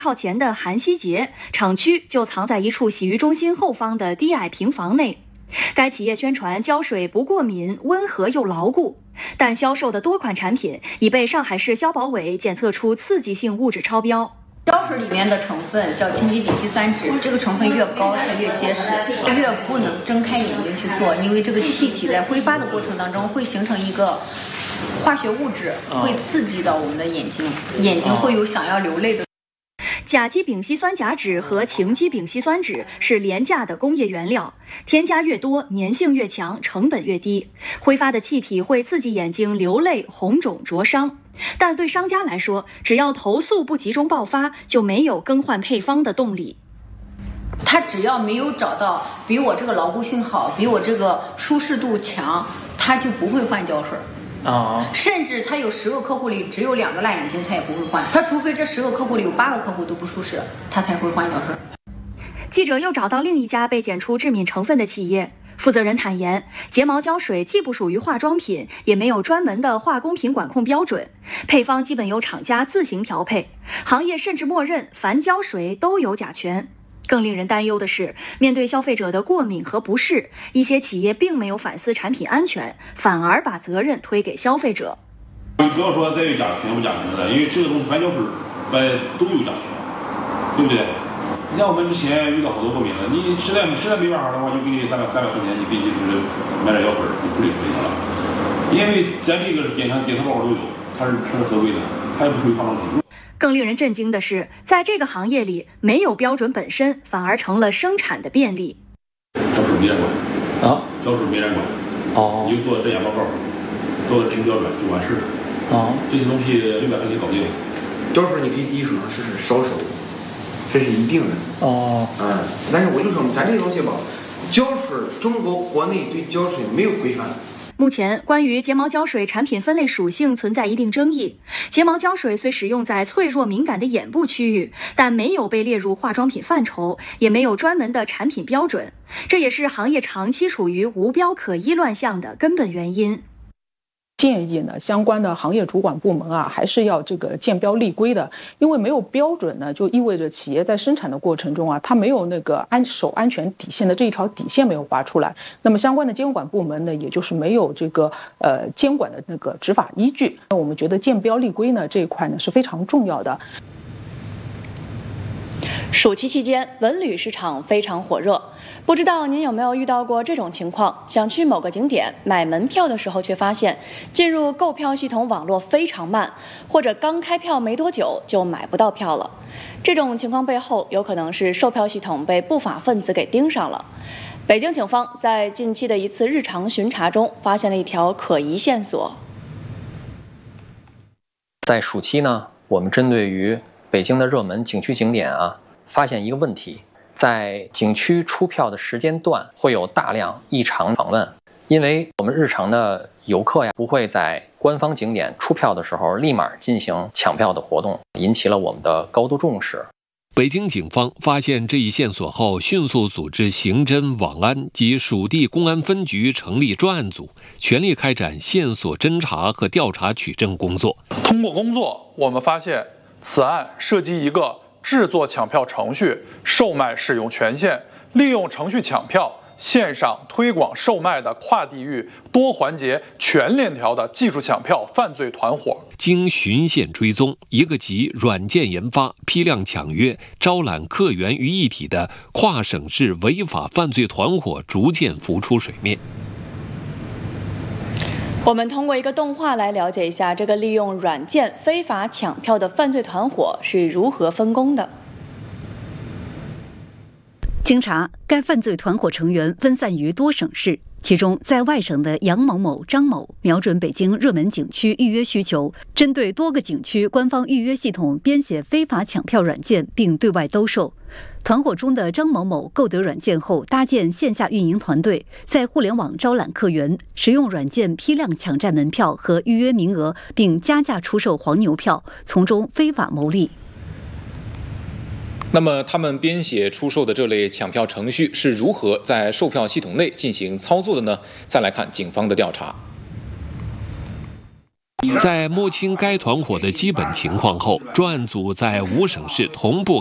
靠前的韩熙捷厂区就藏在一处洗浴中心后方的低矮平房内。该企业宣传胶水不过敏、温和又牢固，但销售的多款产品已被上海市消保委检测出刺激性物质超标。 胶水里面的成分叫氢基丙烯酸酯，这个成分越高，它越结实，越不能睁开眼睛去做，因为这个气体在挥发的过程当中会形成一个化学物质，会刺激到我们的眼睛，眼睛会有想要流泪的。 甲基丙烯酸甲酯和氰基丙烯酸酯是廉价的工业原料，添加越多，粘性越强，成本越低。挥发的气体会刺激眼睛流泪、红肿、灼伤。但对商家来说，只要投诉不集中爆发，就没有更换配方的动力。 他只要没有找到比我这个牢固性好、比我这个舒适度强，他就不会换胶水。甚至他有10个客户里只有2个烂眼睛，他也不会换。他除非这10个客户里有8个客户都不舒适，他才会换胶水。 记者又找到另一家被检出致敏成分的企业，负责人坦言，睫毛胶水既不属于化妆品，也没有专门的化工品管控标准，配方基本由厂家自行调配，行业甚至默认凡胶水都有甲醛。更令人担忧的是，面对消费者的过敏和不适，一些企业并没有反思产品安全，反而把责任推给消费者。 你不要说在于甲醛不甲醛的，因为这个东西凡胶水都有甲醛，对不对？你像我们之前遇到好多过敏的，你实在没办法的话，就给你300块钱，你给你就是买点药水，你处理就行了。因为咱这个是检测报告都有，它是合规的，它也不属于化妆品。 更令人震惊的是，在这个行业里，没有标准本身反而成了生产的便利。 胶水没人管胶水没人管你就做诊检报告，做人标准就完事了这些东西600块钱搞定了。 胶水你可以滴手上试试烧手，这是一定的但是我就说咱这个东西吧，胶水中国国内对胶水没有规范。 目前，关于睫毛胶水产品分类属性存在一定争议。睫毛胶水虽使用在脆弱敏感的眼部区域，但没有被列入化妆品范畴，也没有专门的产品标准，这也是行业长期处于无标可依乱象的根本原因。 建议呢，相关的行业主管部门还是要这个建标立规的，因为没有标准呢，就意味着企业在生产的过程中它没有那个守安全底线的这一条底线没有划出来，那么相关的监管部门呢，也就是没有这个监管的那个执法依据。那我们觉得建标立规呢这一块呢是非常重要的。 暑期期间，文旅市场非常火热，不知道您有没有遇到过这种情况？想去某个景点买门票的时候，却发现进入购票系统网络非常慢，或者刚开票没多久就买不到票了。这种情况背后，有可能是售票系统被不法分子给盯上了。北京警方在近期的一次日常巡查中，发现了一条可疑线索。 在暑期呢，我们针对于北京的热门景区景点发现一个问题，在景区出票的时间段会有大量异常访问，因为我们日常的游客不会在官方景点出票的时候立马进行抢票的活动，引起了我们的高度重视。 北京警方发现这一线索后，迅速组织刑侦、网安及属地公安分局成立专案组，全力开展线索侦查和调查取证工作。 通过工作，我们发现此案涉及一个制作抢票程序、售卖使用权限、利用程序抢票、线上推广售卖的跨地域、多环节、全链条的技术抢票犯罪团伙。 经循线追踪，一个集软件研发、批量抢约、招揽客源于一体的跨省市违法犯罪团伙逐渐浮出水面。 我们通过一个动画来了解一下这个利用软件非法抢票的犯罪团伙是如何分工的。 经查，该犯罪团伙成员分散于多省市，其中在外省的杨某某、张某瞄准北京热门景区预约需求，针对多个景区官方预约系统编写非法抢票软件并对外兜售。团伙中的张某某购得软件后，搭建线下运营团队，在互联网招揽客源，使用软件批量抢占门票和预约名额，并加价出售黄牛票，从中非法牟利。 那么他们编写出售的这类抢票程序是如何在售票系统内进行操作的呢？再来看警方的调查。 在摸清该团伙的基本情况后，专案组在5省市同步